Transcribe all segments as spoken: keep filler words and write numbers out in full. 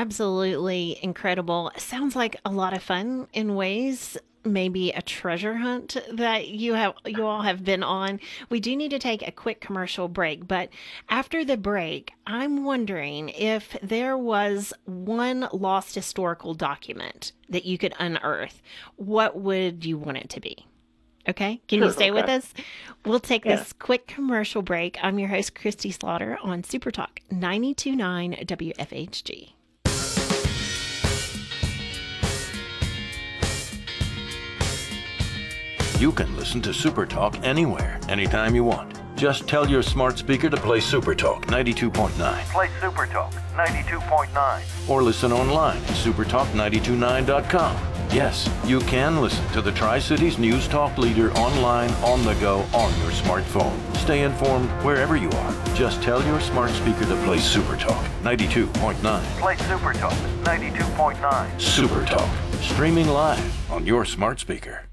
Absolutely incredible. Sounds like a lot of fun in ways. Maybe a treasure hunt that you have you all have been on. We do need to take a quick commercial break, but after the break, I'm wondering if there was one lost historical document that you could unearth. What would you want it to be? Okay, can you Sure. stay with Okay. us? We'll take Yeah. this quick commercial break. I'm your host, Christy Slaughter, on Super Talk ninety-two point nine W F H G. You can listen to Super Talk anywhere, anytime you want. Just tell your smart speaker to play Super Talk ninety-two point nine. Play Super Talk ninety-two point nine. Or listen online at super talk nine two nine dot com. Yes, you can listen to the Tri-Cities News Talk leader online, on the go, on your smartphone. Stay informed wherever you are. Just tell your smart speaker to play Super Talk ninety-two point nine. Play Super Talk ninety-two point nine. Super Talk, streaming live on your smart speaker.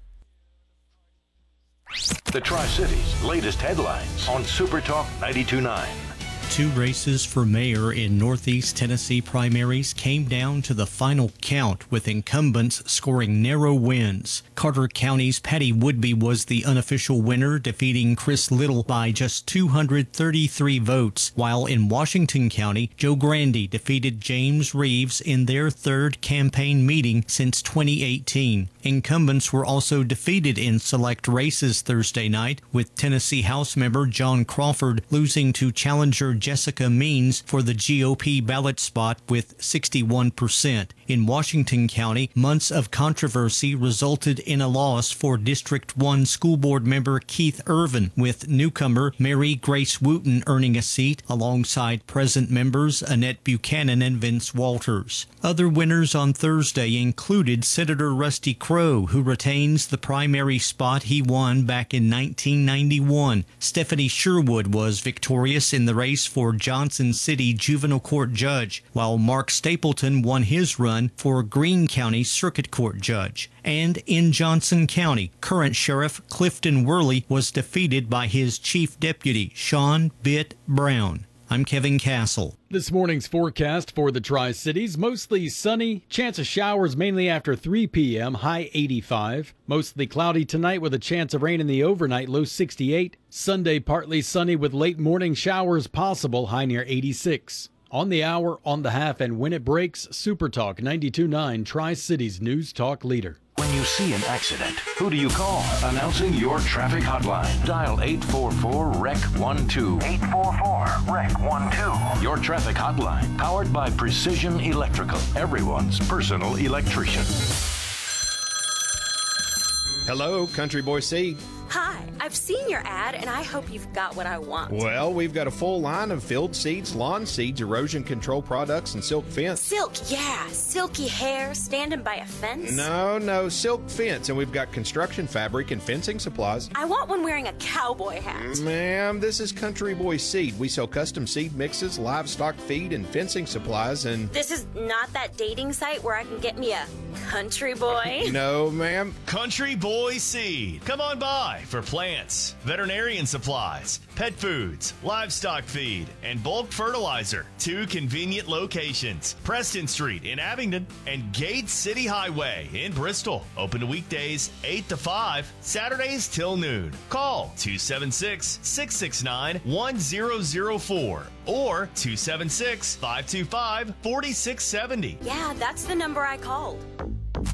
The Tri-Cities' latest headlines on Super Talk ninety-two point nine. Two races for mayor in Northeast Tennessee primaries came down to the final count, with incumbents scoring narrow wins. Carter County's Patty Woodby was the unofficial winner, defeating Chris Little by just two hundred thirty-three votes, while in Washington County, Joe Grandy defeated James Reeves in their third campaign meeting since twenty eighteen. Incumbents were also defeated in select races Thursday night, with Tennessee House member John Crawford losing to challenger Jessica Means for the G O P ballot spot with sixty-one percent. In Washington County, months of controversy resulted in a loss for District one School Board member Keith Irvin, with newcomer Mary Grace Wooten earning a seat alongside present members Annette Buchanan and Vince Walters. Other winners on Thursday included Senator Rusty Crowe, who retains the primary spot he won back in nineteen ninety-one. Stephanie Sherwood was victorious in the race for Johnson City Juvenile Court Judge, while Mark Stapleton won his run for Greene County Circuit Court Judge. And in Johnson County, current Sheriff Clifton Worley was defeated by his Chief Deputy, Sean Bitt Brown. I'm Kevin Castle. This morning's forecast for the Tri-Cities, mostly sunny, chance of showers mainly after three p.m., high eighty-five. Mostly cloudy tonight with a chance of rain in the overnight, low sixty-eight. Sunday, partly sunny with late morning showers possible, high near eighty-six. On the hour, on the half, and when it breaks, Super Talk ninety-two point nine, Tri-Cities News Talk leader. When you see an accident, who do you call? Announcing your traffic hotline. Dial eight four four R E C one two. eight four four R E C one two. Your traffic hotline, powered by Precision Electrical, everyone's personal electrician. Hello, Country Boy Seed. Hi, I've seen your ad and I hope you've got what I want. Well, we've got a full line of field seeds, lawn seeds, erosion control products, and silk fence. Silk, yeah. Silky hair standing by a fence. No, no, silk fence, and we've got construction fabric and fencing supplies. I want one wearing a cowboy hat. Ma'am, this is Country Boy Seed. We sell custom seed mixes, livestock feed, and fencing supplies, and... This is not that dating site where I can get me a country boy. No, ma'am. Country Boy Seed. Come on by for plants, veterinarian supplies, pet foods, livestock feed, and bulk fertilizer. Two convenient locations: Preston Street in Abingdon and Gates City Highway in Bristol. Open weekdays eight to five, Saturdays till noon. Call two seven six, six six nine, one zero zero four or two seven six, five two five, four six seven zero. Yeah, that's the number I called.